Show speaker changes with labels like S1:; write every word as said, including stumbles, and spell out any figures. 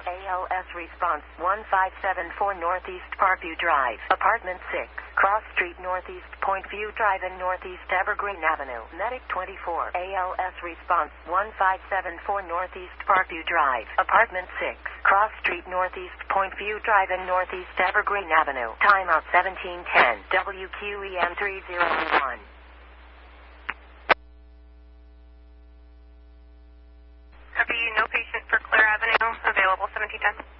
S1: A L S response one five seven four Northeast Parkview Drive, Apartment six, Cross Street Northeast, Point View Drive and Northeast Evergreen Avenue, Medic twenty-four. A L S response one five seven four Northeast Parkview Drive, Apartment six, Cross Street Northeast, Point View Drive and Northeast Evergreen Avenue. Timeout seventeen ten, W Q E M three zero one.
S2: Copy, no patient for Clare Avenue, available seventeen ten.